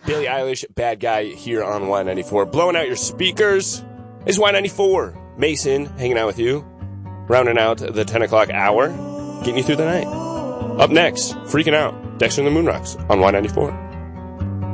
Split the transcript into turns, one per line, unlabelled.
Billie Eilish, Bad Guy, here on Y94. Blowing out your speakers is Y94. Mason hanging out with you, rounding out the 10 o'clock hour, getting you through the night. Up next, Freaking Out, Dexter and the Moonrocks on Y94.